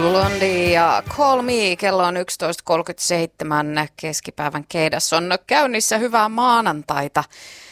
Blondie ja Call Me, kello on 11.37, keskipäivän keidas on käynnissä, hyvää maanantaita.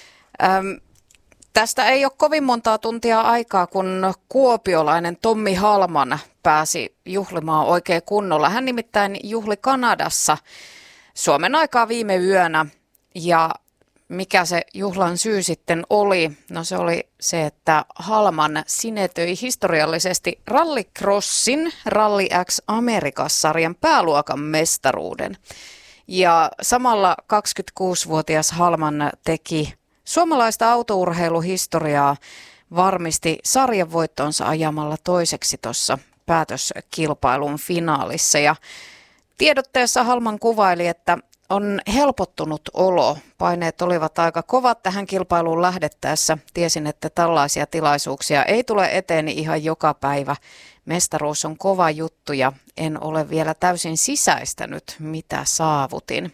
Tästä ei ole kovin montaa tuntia aikaa, kun kuopiolainen Tommi Halman pääsi juhlimaan oikein kunnolla. Hän nimittäin juhli Kanadassa Suomen aikaa viime yönä, ja mikä se juhlan syy sitten oli? No se oli se, että Halman sinetöi historiallisesti Rallycrossin Rally X Americas-sarjan pääluokan mestaruuden. Ja samalla 26-vuotias Halman teki suomalaista autourheiluhistoriaa, varmisti sarjan voittonsa ajamalla toiseksi tuossa päätöskilpailun finaalissa. Ja tiedotteessa Halman kuvaili, että on helpottunut olo. Paineet olivat aika kovat tähän kilpailuun lähdettäessä. Tiesin, että tällaisia tilaisuuksia ei tule eteeni ihan joka päivä. Mestaruus on kova juttu ja en ole vielä täysin sisäistänyt, mitä saavutin.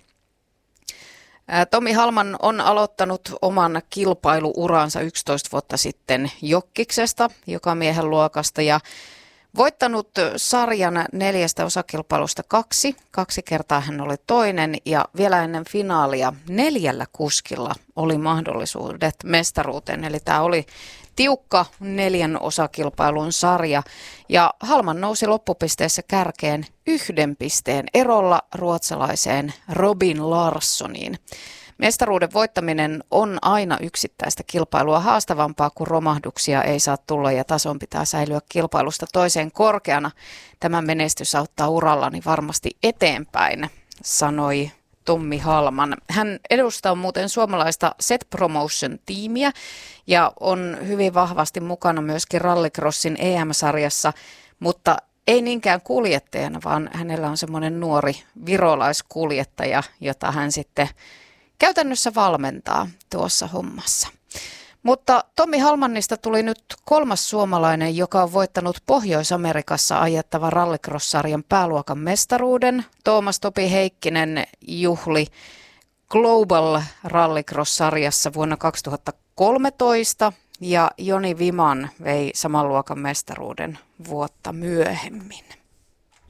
Tommi Halman on aloittanut oman kilpailuuransa 11 vuotta sitten Jokkiksesta, jokamiehen luokasta, ja voittanut sarjan 4 osakilpailusta 2. 2 kertaa hän oli toinen, ja vielä ennen finaalia 4 kuskilla oli mahdollisuudet mestaruuteen. Eli tämä oli tiukka 4 osakilpailun sarja, ja Halman nousi loppupisteessä kärkeen 1 pisteen erolla ruotsalaiseen Robin Larssoniin. Mestaruuden voittaminen on aina yksittäistä kilpailua haastavampaa, kun romahduksia ei saa tulla ja tason pitää säilyä kilpailusta toiseen korkeana. Tämä menestys auttaa urallani varmasti eteenpäin, sanoi Tommi Halman. Hän edustaa muuten suomalaista Set Promotion-tiimiä ja on hyvin vahvasti mukana myöskin Rallycrossin EM-sarjassa, mutta ei niinkään kuljettajana, vaan hänellä on semmoinen nuori virolaiskuljettaja, jota hän sitten käytännössä valmentaa tuossa hommassa. Mutta Tommi Halmannista tuli nyt 3. suomalainen, joka on voittanut Pohjois-Amerikassa ajettavan Rallycross-sarjan pääluokan mestaruuden. Toomas Topi Heikkinen juhli Global Rallycross-sarjassa vuonna 2013 ja Joni Viman vei saman luokan mestaruuden vuotta myöhemmin.